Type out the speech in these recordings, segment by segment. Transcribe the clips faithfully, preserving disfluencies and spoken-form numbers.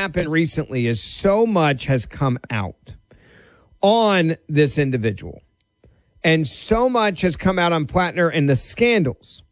happened recently is so much has come out on this individual. And so much has come out on Plattner and the scandals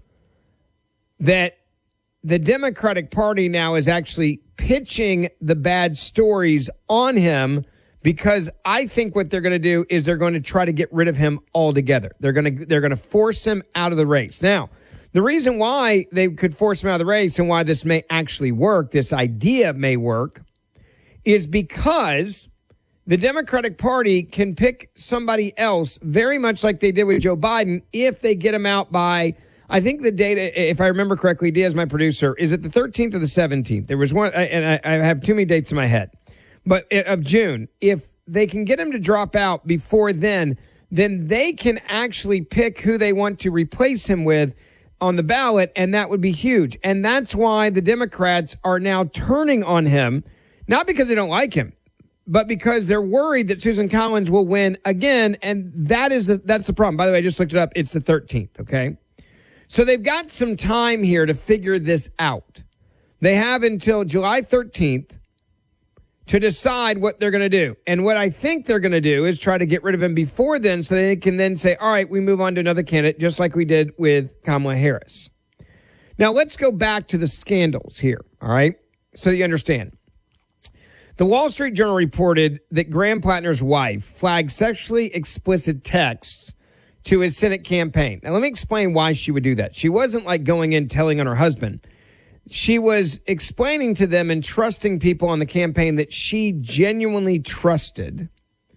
that the Democratic Party now is actually pitching the bad stories on him, because I think what they're going to do is they're going to try to get rid of him altogether. They're going to they're going to force him out of the race. Now, the reason why they could force him out of the race and why this may actually work, this idea may work, is because the Democratic Party can pick somebody else very much like they did with Joe Biden if they get him out by, I think the data, if I remember correctly, Diaz, my producer, is it the thirteenth or the seventeenth? There was one, and I have too many dates in my head, but of June. If they can get him to drop out before then, then they can actually pick who they want to replace him with on the ballot, and that would be huge. And that's why the Democrats are now turning on him, not because they don't like him, but because they're worried that Susan Collins will win again, and that is the, that's the problem. By the way, I just looked it up. It's the thirteenth, okay? So they've got some time here to figure this out. They have until July thirteenth to decide what they're going to do. And what I think they're going to do is try to get rid of him before then so they can then say, all right, we move on to another candidate, just like we did with Kamala Harris. Now, let's go back to the scandals here, all right, so you understand. The Wall Street Journal reported that Graham Plattner's wife flagged sexually explicit texts to his Senate campaign. Now, let me explain why she would do that. She wasn't like going in telling on her husband. She was explaining to them and trusting people on the campaign that she genuinely trusted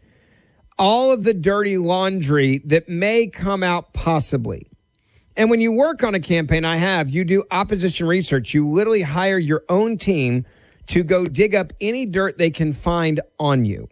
all of the dirty laundry that may come out possibly. And when you work on a campaign, I have, you do opposition research. You literally hire your own team to go dig up any dirt they can find on you.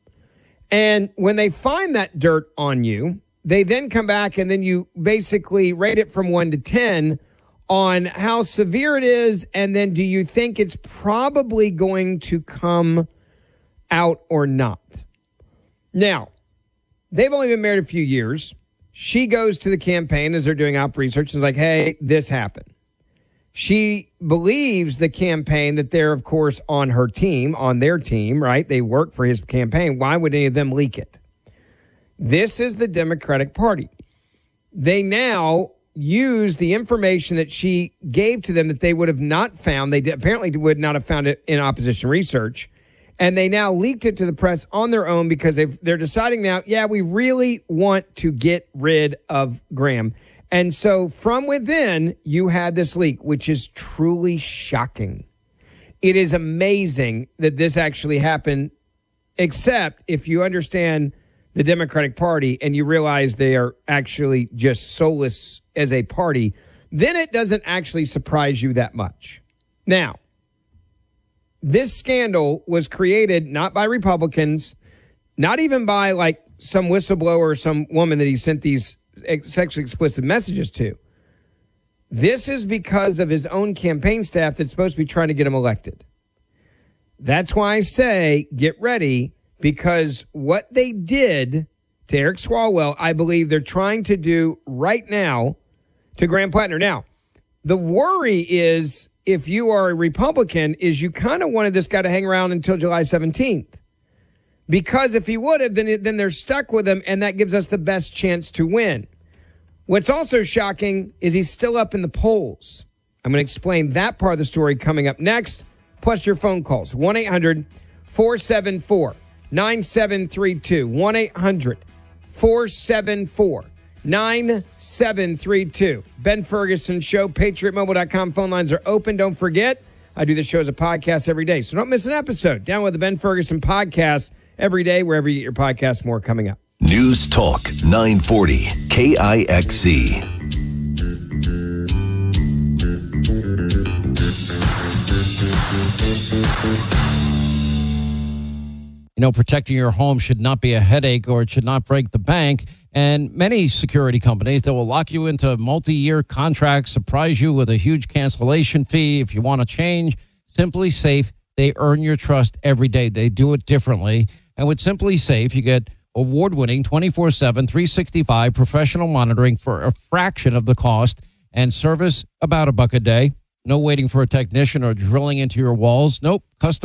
And when they find that dirt on you, they then come back and then you basically rate it from one to ten on how severe it is, and then do you think it's probably going to come out or not? Now, they've only been married a few years. She goes to the campaign as they're doing op research and is like, hey, this happened. She believes the campaign that they're, of course, on her team, on their team, right? They work for his campaign. Why would any of them leak it? This is the Democratic Party. They now use the information that she gave to them that they would have not found. They apparently would not have found it in opposition research. And they now leaked it to the press on their own because they've, they're deciding now, yeah, we really want to get rid of Graham. And so from within, you had this leak, which is truly shocking. It is amazing that this actually happened, except if you understand the Democratic Party and you realize they are actually just soulless as a party, then it doesn't actually surprise you that much. Now, this scandal was created not by Republicans, not even by like some whistleblower or some woman that he sent these sexually explicit messages to. This is because of his own campaign staff that's supposed to be trying to get him elected. That's why I say get ready, because what they did to Eric Swalwell, I believe they're trying to do right now to Graham Plattner. Now, the worry is, if you are a Republican, is you kind of wanted this guy to hang around until July seventeenth. Because if he would have, then, then they're stuck with him, and that gives us the best chance to win. What's also shocking is he's still up in the polls. I'm going to explain that part of the story coming up next, plus your phone calls. one eight hundred four seven four nine seven three two. one eight hundred four seven four nine seven three two. Ben Ferguson Show, patriot mobile dot com. Phone lines are open. Don't forget, I do the show as a podcast every day, so don't miss an episode. Download the Ben Ferguson podcast every day, wherever you get your podcasts. More coming up. News Talk nine forty K I X C. You know, protecting your home should not be a headache, or it should not break the bank. And many security companies that will lock you into multi-year contracts, surprise you with a huge cancellation fee if you want to change. Simply Safe, they earn your trust every day. They do it differently. And with Simply Safe, you get award-winning twenty-four seven, three sixty-five professional monitoring for a fraction of the cost, and service about a buck a day. No waiting for a technician or drilling into your walls. Nope. Custom